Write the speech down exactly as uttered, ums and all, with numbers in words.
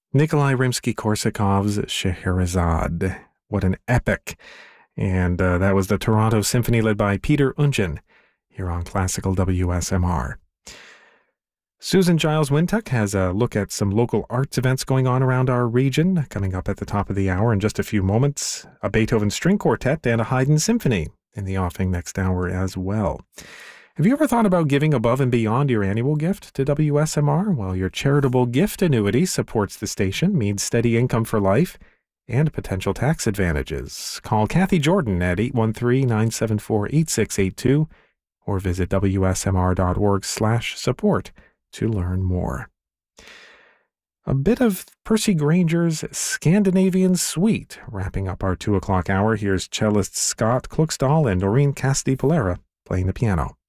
Nikolai Rimsky-Korsakov's Scheherazade. What an epic. And uh, that was the Toronto Symphony led by Peter Unchen here on Classical W S M R. Susan Giles Wintuck has a look at some local arts events going on around our region, coming up at the top of the hour in just a few moments. A Beethoven String Quartet and a Haydn Symphony in the offing next hour as well. Have you ever thought about giving above and beyond your annual gift to W S M R? Well, your charitable gift annuity supports the station, means steady income for life, and potential tax advantages. Call Kathy Jordan at eight one three, nine seven four, eight six eight two or visit w s m r dot org slash support to learn more. A bit of Percy Granger's Scandinavian Suite wrapping up our two o'clock hour. Here's cellist Scott Kluckstall and Doreen Cassidy Polera playing the piano.